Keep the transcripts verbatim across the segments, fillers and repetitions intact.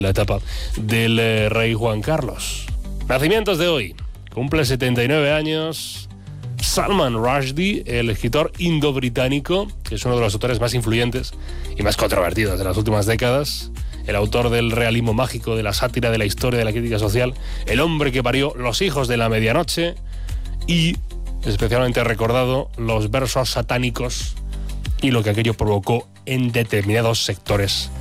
la etapa del eh, rey Juan Carlos. Nacimientos de hoy. Cumple setenta y nueve años Salman Rushdie, el escritor indo-británico, que es uno de los autores más influyentes y más controvertidos de las últimas décadas. El autor del realismo mágico, de la sátira, de la historia, de la crítica social. El hombre que parió Los hijos de la medianoche. Y, especialmente recordado, los versos satánicos y lo que aquello provocó en determinados sectores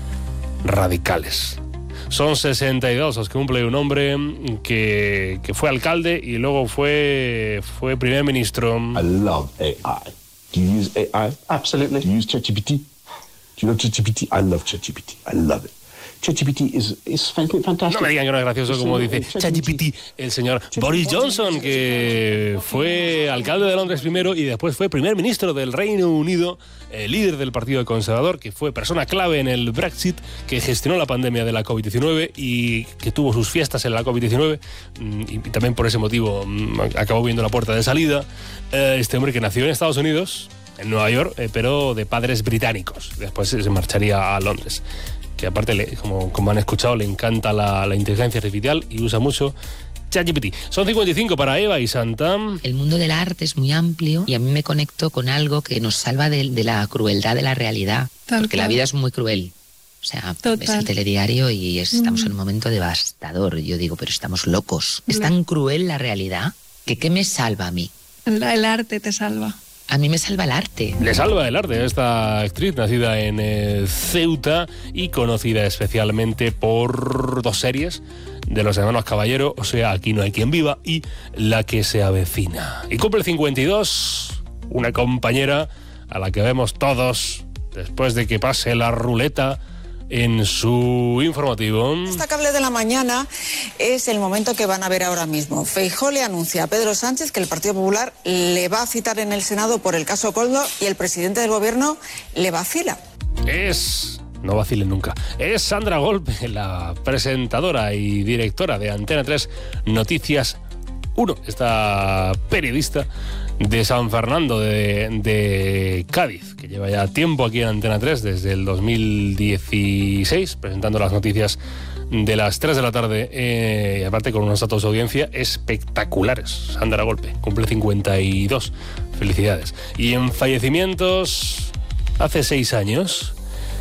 radicales. Son sesenta y dos los que cumple un hombre que, que fue alcalde y luego fue, fue primer ministro. I love A I. Do you use A I? Absolutely. Do you use ChatGPT? Do you know ChatGPT? I love ChatGPT. I love it. ChatGPT is, is fantastic. No me digan que no es gracioso como dice ChatGPT el señor Boris Johnson, que fue alcalde de Londres primero y después fue primer ministro del Reino Unido, el líder del Partido Conservador, que fue persona clave en el Brexit, que gestionó la pandemia de la covid diecinueve y que tuvo sus fiestas en la covid diecinueve y también por ese motivo acabó viendo la puerta de salida. Este hombre que nació en Estados Unidos, en Nueva York, pero de padres británicos. Después se marcharía a Londres. Que aparte, le, como, como han escuchado, le encanta la, la inteligencia artificial y usa mucho ChatGPT. Son cincuenta y cinco para Eva y Santa. El mundo del arte es muy amplio y a mí me conecto con algo que nos salva de, de la crueldad de la realidad. Tal porque cual. La vida es muy cruel. O sea, Total. ves el telediario y es, estamos mm. en un momento devastador. Yo digo, pero estamos locos. Es tan cruel la realidad que ¿qué me salva a mí? El, el arte te salva. A mí me salva el arte. Le salva el arte a esta actriz nacida en eh, Ceuta y conocida especialmente por dos series de los hermanos Caballero, o sea, Aquí no hay quien viva y La que se avecina. Y cumple cincuenta y dos, una compañera a la que vemos todos después de que pase la ruleta en su informativo. Destacable de la mañana es el momento que van a ver ahora mismo. Feijóo le anuncia a Pedro Sánchez que el Partido Popular le va a citar en el Senado por el caso Koldo y el presidente del gobierno le vacila. Es... no vacile nunca. Es Sandra Golpe, la presentadora y directora de Antena tres Noticias uno, esta periodista de San Fernando de, de Cádiz, que lleva ya tiempo aquí en Antena tres, desde el dos mil dieciséis, presentando las noticias de las tres de la tarde, eh, y aparte con unos datos de audiencia espectaculares. Sandra Golpe, cumple cincuenta y dos. Felicidades. Y en fallecimientos, hace seis años,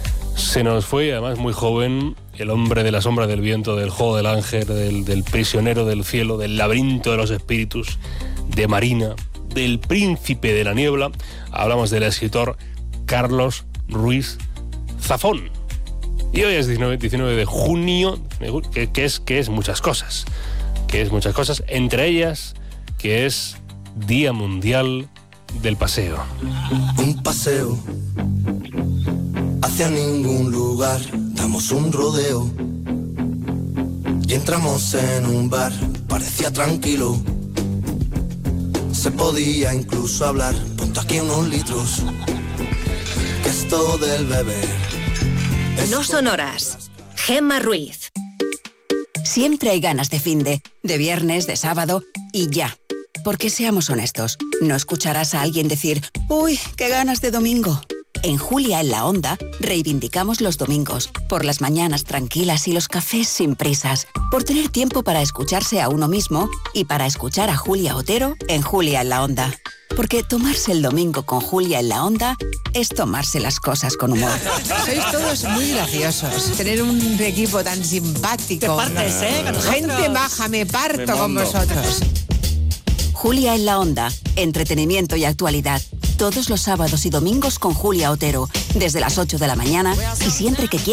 se nos fue, además muy joven, el hombre de la sombra del viento, del juego del ángel, del, del prisionero del cielo, del laberinto de los espíritus, de Marina, del príncipe de la niebla. Hablamos del escritor Carlos Ruiz Zafón. Y hoy es diecinueve de junio, que, que, es, que es muchas cosas. Que es muchas cosas, entre ellas, que es Día Mundial del Paseo. Un paseo hacia ningún lugar, damos un rodeo y entramos en un bar, parecía tranquilo. Se podía incluso hablar, ponte aquí unos litros, que esto del beber es... No son horas. Gemma Ruiz. Siempre hay ganas de finde, de viernes, de sábado y ya. Porque seamos honestos, no escucharás a alguien decir, uy, qué ganas de domingo. En Julia en la Onda reivindicamos los domingos, por las mañanas tranquilas y los cafés sin prisas, por tener tiempo para escucharse a uno mismo y para escuchar a Julia Otero en Julia en la Onda. Porque tomarse el domingo con Julia en la Onda es tomarse las cosas con humor. Sois todos muy graciosos. Tener un equipo tan simpático. Te partes, ¿eh? Con Gente baja, me parto me con vosotros. Julia en la Onda, entretenimiento y actualidad. Todos los sábados y domingos con Julia Otero, desde las ocho de la mañana y siempre que quieras.